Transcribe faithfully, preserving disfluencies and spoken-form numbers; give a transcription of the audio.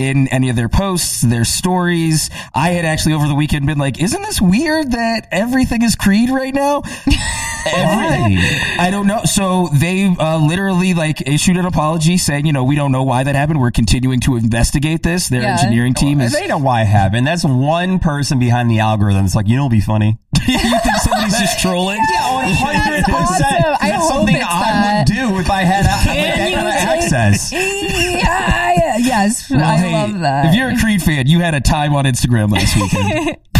in any of their posts, their stories. I had actually over the weekend been like, isn't this weird that everything is Creed right now? Everything. I don't know. So they uh, literally like issued an apology saying, you know, we don't know why that happened. We're continuing to investigate this. Their Yeah. engineering team is... They know why it happened. That's one person behind the algorithm. It's like, you know, it'll be funny. You think somebody's just trolling? Yeah, one hundred percent. awesome. I That's hope something it's I that. would do if I had a, like, that kind of access. Yeah, yes, Well, I hey, love that. If you're a Creed fan, you had a time on Instagram last weekend.